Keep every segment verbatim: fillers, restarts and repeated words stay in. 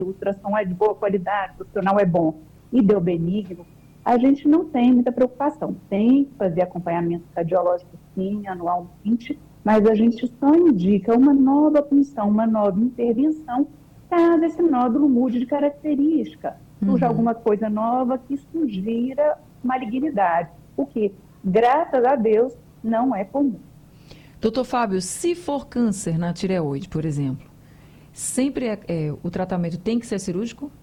o ultrassom é de boa qualidade, o profissional é bom e deu benigno, a gente não tem muita preocupação. Tem que fazer acompanhamento cardiológico, sim, anualmente, mas a gente só indica uma nova punção, uma nova intervenção, caso esse nódulo mude de característica, surja Uhum. alguma coisa nova que sugira malignidade, o que, graças a Deus, não é comum. Doutor Fábio, se for câncer na tireoide, por exemplo, sempre é, é, o tratamento tem que ser cirúrgico?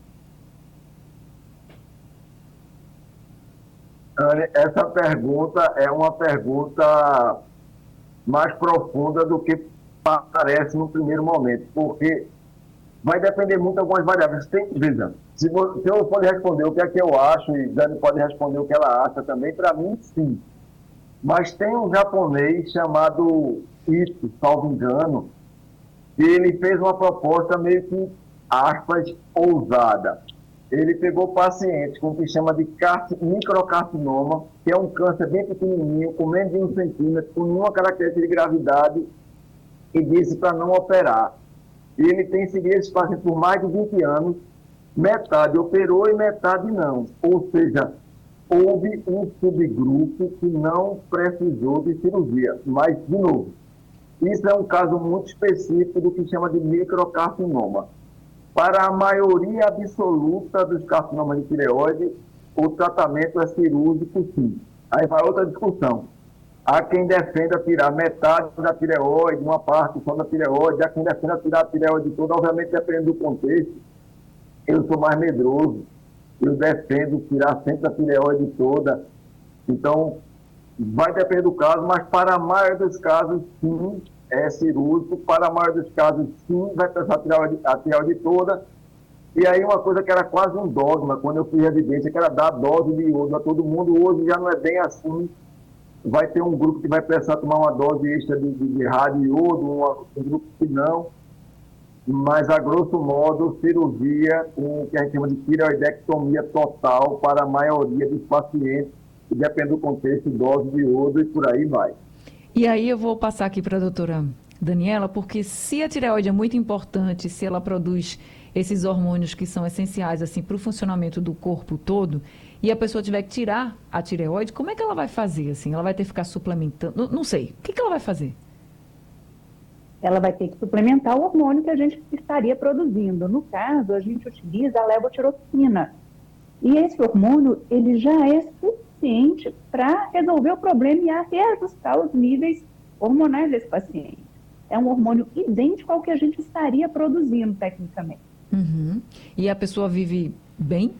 Anne, essa pergunta é uma pergunta mais profunda do que parece no primeiro momento, porque vai depender muito de algumas variáveis. Tem, veja, se, você, se eu for responder o que é que eu acho, e Dani pode responder o que ela acha também, para mim, sim. Mas tem um japonês chamado Ito, salvo engano, e ele fez uma proposta meio que, aspas, ousada. Ele pegou pacientes com o que chama de microcarcinoma, que é um câncer bem pequenininho, com menos de um centímetro, com nenhuma característica de gravidade, e disse para não operar. E ele tem seguido esse paciente por mais de vinte anos, metade operou e metade não. Ou seja, houve um subgrupo que não precisou de cirurgia. Mas, de novo, isso é um caso muito específico do que chama de microcarcinoma. Para a maioria absoluta dos carcinomas de tireoide, o tratamento é cirúrgico, sim. Aí vai outra discussão. Há quem defenda tirar metade da tireoide, uma parte só da tireoide, há quem defenda tirar a tireoide toda, obviamente dependendo do contexto. Eu sou mais medroso, eu defendo tirar sempre a tireoide toda. Então, vai depender do caso, mas para a maioria dos casos, sim, é cirúrgico. Para a maioria dos casos, sim, vai precisar tirar a tireoide toda. E aí uma coisa que era quase um dogma, quando eu fiz residência, que era dar dose de iodo a todo mundo, hoje já não é bem assim. Vai ter um grupo que vai precisar tomar uma dose extra de, de, de rádio iodo, um, um grupo que não. Mas, a grosso modo, cirurgia com o que a gente chama de tireoidectomia total para a maioria dos pacientes, que depende do contexto, dose de iodo e por aí vai. E aí eu vou passar aqui para a doutora Daniela, porque se a tireoide é muito importante, se ela produz esses hormônios que são essenciais assim, para o funcionamento do corpo todo, e a pessoa tiver que tirar a tireoide, como é que ela vai fazer? Assim? Ela vai ter que ficar suplementando? Não, não sei. O que, que ela vai fazer? Ela vai ter que suplementar o hormônio que a gente estaria produzindo. No caso, a gente utiliza a levotiroxina. E esse hormônio, ele já é suficiente para resolver o problema e reajustar os níveis hormonais desse paciente. É um hormônio idêntico ao que a gente estaria produzindo tecnicamente. Uhum. E a pessoa vive bem?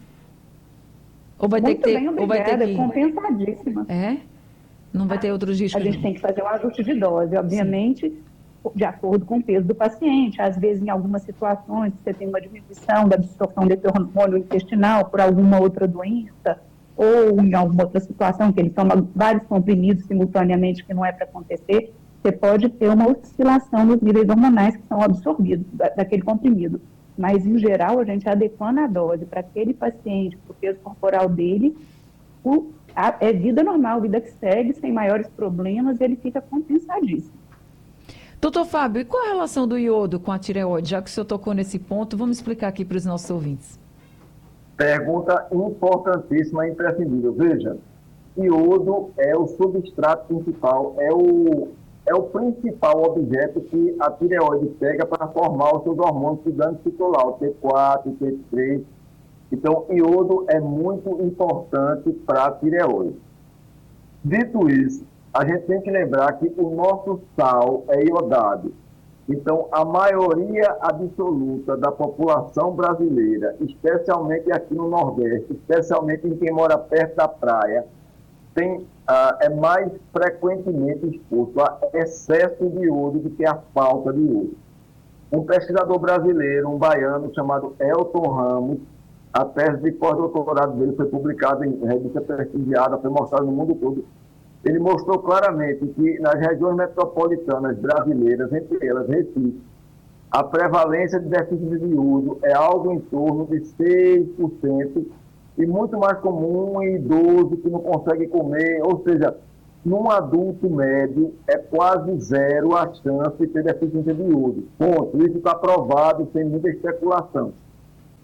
Ou vai Muito ter que bem, ter, ou vai ter obrigada, que... compensadíssima. É? Não vai ter outros riscos, A gente não? tem que fazer um ajuste de dose, obviamente, sim, de acordo com o peso do paciente. Às vezes, em algumas situações, você tem uma diminuição da absorção desse hormônio intestinal por alguma outra doença, ou em alguma outra situação, que ele toma vários comprimidos simultaneamente, que não é para acontecer, você pode ter uma oscilação nos níveis hormonais que são absorvidos da, daquele comprimido. Mas, em geral, a gente adequando a dose para aquele paciente, para o peso corporal dele, o, a, é vida normal, vida que segue, sem maiores problemas, e ele fica compensadíssimo. Doutor Fábio, e qual a relação do iodo com a tireoide? Já que o senhor tocou nesse ponto, vamos explicar aqui para os nossos ouvintes. Pergunta importantíssima e imprescindível. Veja, iodo é o substrato principal, é o, é o principal objeto que a tireoide pega para formar os seus hormônios de dano citolar, o T quatro, o T três. Então, iodo é muito importante para a tireoide. Dito isso, a gente tem que lembrar que o nosso sal é iodado. Então, a maioria absoluta da população brasileira, especialmente aqui no Nordeste, especialmente em quem mora perto da praia, tem, ah, é mais frequentemente exposto a excesso de iodo do que a falta de iodo. Um pesquisador brasileiro, um baiano, chamado Elton Ramos, a tese de pós-doutorado dele foi publicada em revista prestigiada, foi mostrada no mundo todo. Ele mostrou claramente que nas regiões metropolitanas brasileiras, entre elas Recife, a prevalência de déficit de iodo é algo em torno de seis por cento e muito mais comum em idoso que não consegue comer, ou seja, num adulto médio é quase zero a chance de ter deficiência de iodo. Ponto. Isso está provado sem muita especulação.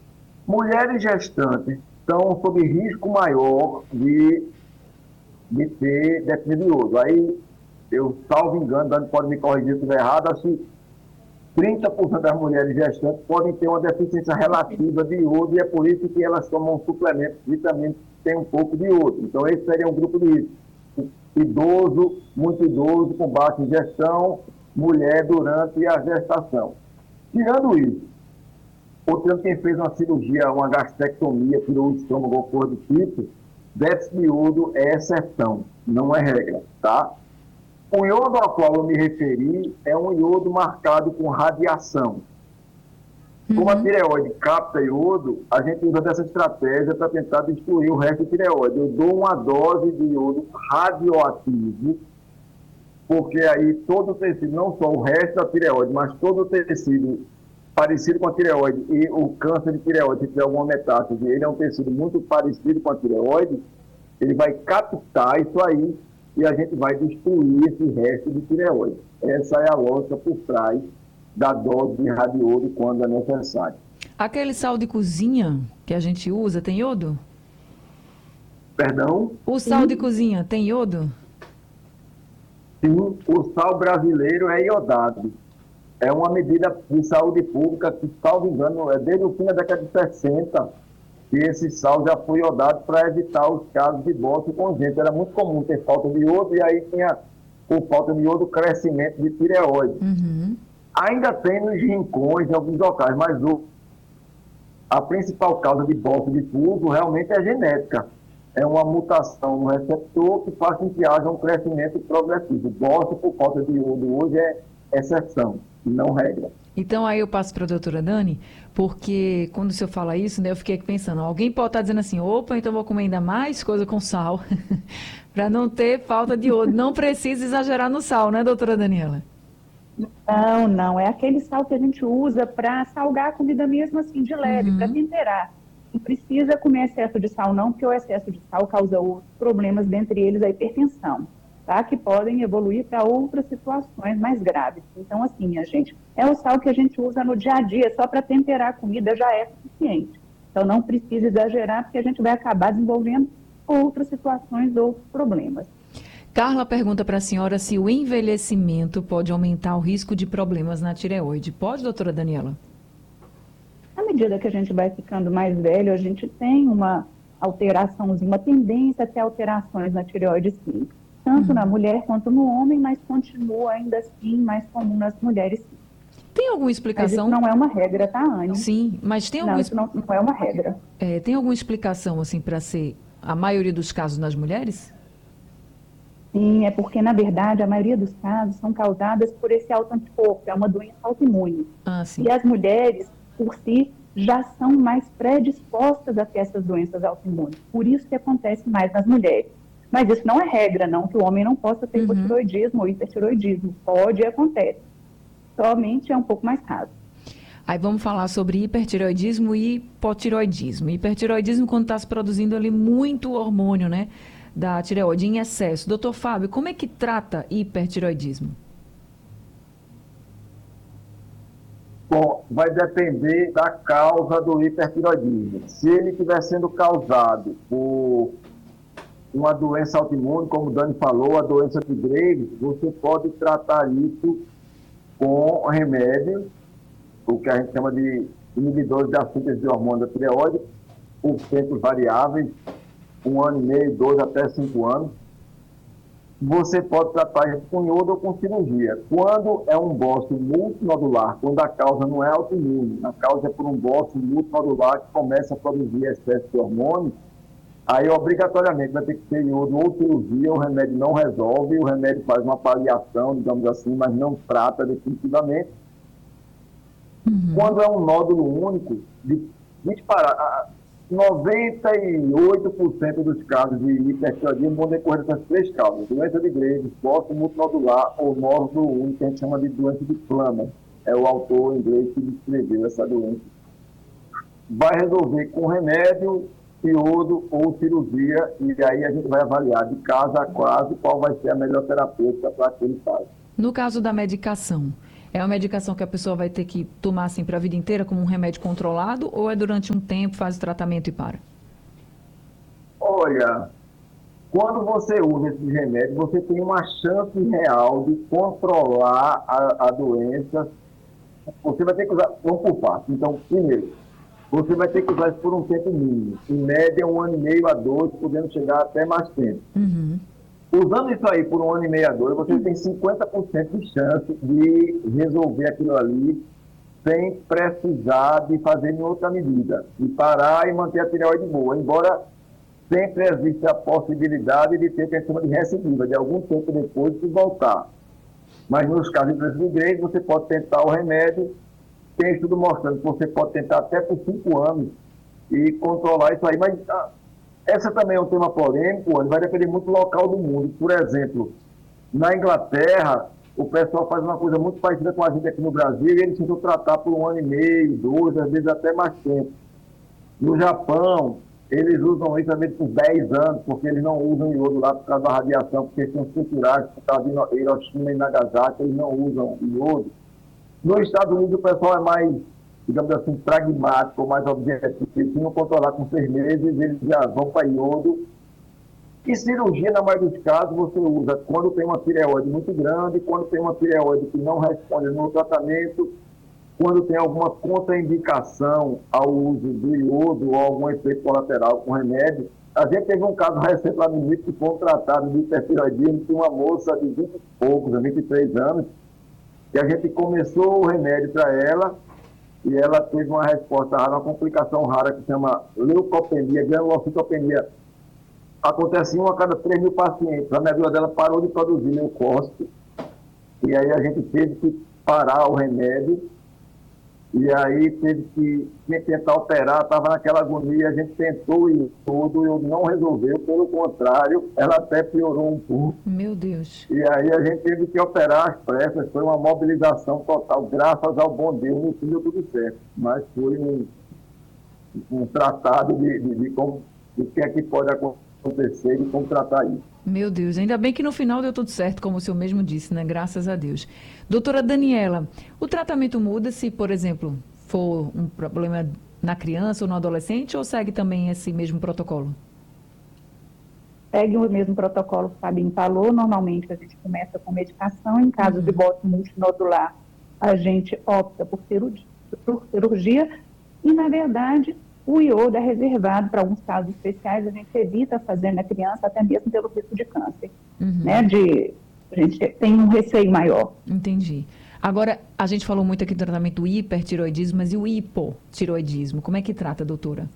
Mulheres gestantes estão sob risco maior de, de ter déficit de iodo. Aí, eu salvo engano, Dani pode me corrigir se estiver errado, acho que trinta por cento das mulheres gestantes podem ter uma deficiência relativa de iodo e é por isso que elas tomam suplementos de vitamina que tem um pouco de iodo. Então, esse seria um grupo de risco. Idoso, muito idoso, com baixa ingestão, mulher durante a gestação. Tirando isso, ou tirando quem fez uma cirurgia, uma gastrectomia, tirou o estômago ou coisa do tipo, déficit de iodo é exceção, não é regra, tá? O iodo ao qual eu me referi é um iodo marcado com radiação. Como a tireoide capta iodo, a gente usa dessa estratégia para tentar destruir o resto da tireoide. Eu dou uma dose de iodo radioativo, porque aí todo o tecido, não só o resto da tireoide, mas todo o tecido parecido com a tireoide e o câncer de tireoide, se tiver alguma metástase, ele é um tecido muito parecido com a tireoide, ele vai captar isso aí e a gente vai destruir esse resto de tireoide. Essa é a lógica por trás da dose de radiodo quando é necessário. Aquele sal de cozinha que a gente usa tem iodo? Perdão? O sal Sim. de cozinha tem iodo? Sim, o sal brasileiro é iodado. É uma medida de saúde pública que, salvo engano, é desde o fim da década de sessenta que esse sal já foi iodado para evitar os casos de bócio congênito. Era muito comum ter falta de iodo e aí tinha, por falta de iodo, crescimento de tireoide. Uhum. Ainda tem nos rincões em alguns locais, mas o, a principal causa de bócio difuso realmente é genética. É uma mutação no receptor que faz com que haja um crescimento progressivo. Bócio por falta de iodo hoje é exceção, e não regra. Então, aí eu passo para a doutora Dani, porque quando o senhor fala isso, né, eu fiquei pensando, alguém pode estar dizendo assim, opa, então vou comer ainda mais coisa com sal, para não ter falta de iodo. Não precisa exagerar no sal, né, doutora Daniela? Não, não. É aquele sal que a gente usa para salgar a comida mesmo assim, de leve, uhum. para temperar. Não precisa comer excesso de sal, não, porque o excesso de sal causa outros problemas, dentre eles a hipertensão, tá? Que podem evoluir para outras situações mais graves. Então, assim, minha gente, é o sal que a gente usa no dia a dia, só para temperar a comida já é suficiente. Então, não precisa exagerar, porque a gente vai acabar desenvolvendo outras situações, outros problemas. Carla pergunta para a senhora se o envelhecimento pode aumentar o risco de problemas na tireoide. Pode, doutora Daniela? À medida que a gente vai ficando mais velho, a gente tem uma alteraçãozinha, uma tendência a ter alterações na tireoide, sim. Tanto uhum. na mulher quanto no homem, mas continua ainda assim mais comum nas mulheres, sim. Tem alguma explicação? Mas isso não é uma regra, tá, Anny? Sim, mas tem não, alguma... Isso não, não é uma regra. É, tem alguma explicação, assim, para ser a maioria dos casos nas mulheres? Sim, é porque, na verdade, a maioria dos casos são causadas por esse autoanticorpo, é uma doença autoimune. Ah, sim. E as mulheres, por si, já são mais predispostas a ter essas doenças autoimunes. Por isso que acontece mais nas mulheres. Mas isso não é regra, não, que o homem não possa ter uhum. hipotiroidismo ou hipertiroidismo. Pode e acontece. Somente é um pouco mais raro. Aí vamos falar sobre hipertiroidismo e hipotiroidismo. Hipertiroidismo quando está se produzindo ali muito hormônio, né? Da tireoide em excesso. Doutor Fábio, como é que trata hipertiroidismo? Bom, vai depender da causa do hipertiroidismo. Se ele estiver sendo causado por uma doença autoimune, como o Dani falou, a doença de Graves, você pode tratar isso com remédio, o que a gente chama de inibidores da síntese de hormônio da tireoide, por tempos variáveis, um ano e meio, dois até cinco anos. Você pode tratar isso com iodo ou com cirurgia. Quando é um bócio multinodular, quando a causa não é autoimune, a causa é por um bócio multinodular que começa a produzir excesso de hormônio, aí obrigatoriamente vai ter que ter iodo ou cirurgia, o remédio não resolve, o remédio faz uma paliação, digamos assim, mas não trata definitivamente. Uhum. Quando é um nódulo único, de disparar, noventa e oito por cento dos casos de hipertiroidismo vão decorrer dessas três causas: doença de Graves, bócio multinodular ou nódulo único, que a gente chama de doença de Plummer. É o autor inglês que descreveu essa doença. Vai resolver com remédio, iodo ou cirurgia, e aí a gente vai avaliar de caso a caso qual vai ser a melhor terapêutica para aquele caso. No caso da medicação, É uma medicação que a pessoa vai ter que tomar assim para a vida inteira como um remédio controlado ou é durante um tempo, faz o tratamento e para? Olha, quando você usa esse remédio, você tem uma chance real de controlar a, a doença. Você vai ter que usar, vamos por partes. Então, primeiro, você vai ter que usar isso por um tempo mínimo. Em média, um ano e meio a dois, podendo chegar até mais tempo. Uhum. Usando isso aí por um ano e meio a dois, você tem cinquenta por cento de chance de resolver aquilo ali sem precisar de fazer nenhuma outra medida. E parar e manter a tireoide boa. Embora sempre existe a possibilidade de ter questão de recidiva, de algum tempo depois de voltar. Mas nos casos de doença de Graves, você pode tentar o remédio. Tem estudo mostrando que você pode tentar até por cinco anos e controlar isso aí. Mas ah, essa também é um tema polêmico, vai depender muito do local do mundo. Por exemplo, na Inglaterra, o pessoal faz uma coisa muito parecida com a gente aqui no Brasil e eles tentam tratar por um ano e meio, dois, às vezes até mais tempo. No Japão, eles usam isso às vezes por dez anos, porque eles não usam iodo lá por causa da radiação, por questões culturais, por causa de Hiroshima e Nagasaki, eles não usam iodo. Nos Estados Unidos, o pessoal é mais, digamos assim, pragmático, mais objetivo. Se não controlar com seis meses, eles já vão para iodo. E cirurgia, na maioria dos casos, você usa quando tem uma tireoide muito grande, quando tem uma tireoide que não responde no tratamento, quando tem alguma contraindicação ao uso do iodo ou algum efeito colateral com remédio. A gente teve um caso recente lá no início que foi um tratado de hipertireoidismo de uma moça de vinte e poucos, vinte e três anos, e a gente começou o remédio para ela e ela teve uma resposta rara, uma complicação rara que se chama leucopenia, granulocitopenia. Acontece em um a cada três mil pacientes. A medula dela parou de produzir leucócito e aí a gente teve que parar o remédio e aí teve que, tinha que tentar operar, estava naquela agonia, a gente tentou e tudo, e não resolveu, pelo contrário, ela até piorou um pouco. Meu Deus. E aí a gente teve que operar às pressas, foi uma mobilização total, graças ao bom Deus, no fim deu tudo certo. Mas foi um, um tratado de, de, de, como, de que é que pode acontecer e como tratar isso. Meu Deus, ainda bem que no final deu tudo certo, como o senhor mesmo disse, né? Graças a Deus. Doutora Daniela, o tratamento muda se, por exemplo, for um problema na criança ou no adolescente, ou segue também esse mesmo protocolo? Segue o mesmo protocolo que o Fabinho falou. Normalmente a gente começa com medicação. Em caso uhum. de bócio multinodular, a gente opta por cirurgia, por cirurgia. E, na verdade, o iodo é reservado para alguns casos especiais. A gente evita fazer na criança, até mesmo pelo risco de câncer. Uhum. Né? De, a gente tem um receio maior. Entendi. Agora, a gente falou muito aqui do tratamento do hipertiroidismo, mas e o hipotiroidismo? Como é que trata, doutora?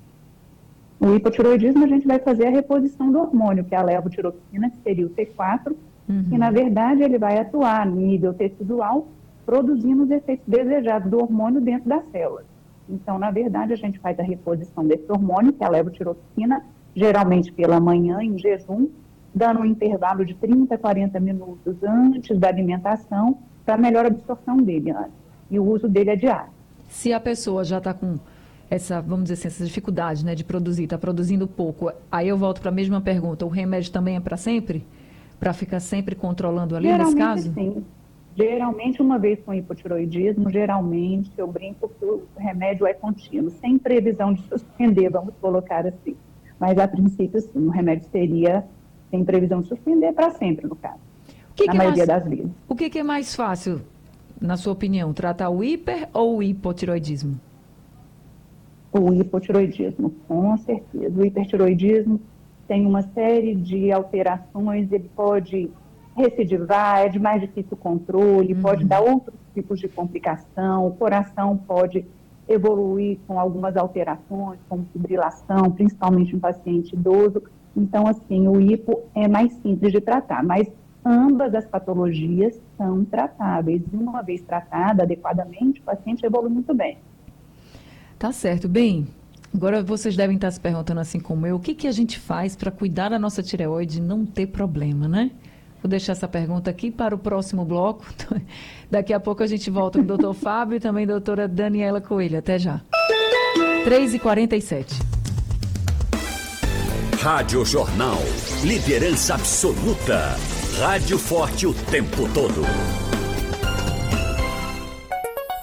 O hipotiroidismo, a gente vai fazer a reposição do hormônio, que é a levotiroxina, que seria o T quatro, uhum. e, na verdade, ele vai atuar no nível tecidual, produzindo os efeitos desejados do hormônio dentro das células. Então, na verdade, a gente faz a reposição desse hormônio, que é a levotiroxina, geralmente pela manhã, em jejum, dando um intervalo de trinta a quarenta minutos antes da alimentação, para melhor absorção dele antes. E o uso dele é diário. Se a pessoa já está com essa, vamos dizer assim, essa dificuldade, né, de produzir, está produzindo pouco, aí eu volto para a mesma pergunta, o remédio também é para sempre? Para ficar sempre controlando ali, geralmente, nesse caso? Sim. Geralmente, uma vez com hipotiroidismo, geralmente eu brinco que o remédio é contínuo, sem previsão de suspender, vamos colocar assim. Mas, a princípio, sim, o remédio seria sem previsão de suspender para sempre, no caso, que na que maioria mais, das vezes. O que, que é mais fácil, na sua opinião, tratar o hiper ou o hipotiroidismo? O hipotiroidismo, com certeza. O hipertiroidismo tem uma série de alterações, ele pode recidivar, é de mais difícil controle, uhum. pode dar outros tipos de complicação, o coração pode evoluir com algumas alterações, como fibrilação, principalmente em paciente idoso. Então, assim, o hipo é mais simples de tratar, mas ambas as patologias são tratáveis. E uma vez tratada adequadamente, o paciente evolui muito bem. Tá certo. Bem, agora vocês devem estar se perguntando, assim como eu, o que, que a gente faz para cuidar da nossa tireoide e não ter problema, né? Vou deixar essa pergunta aqui para o próximo bloco. Daqui a pouco a gente volta com o doutor Fábio e também a doutora Daniela Coelho. Até já. três e quarenta e sete. Rádio Jornal. Liderança absoluta. Rádio forte o tempo todo.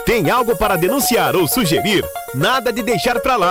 Tem algo para denunciar ou sugerir? Nada de deixar pra lá.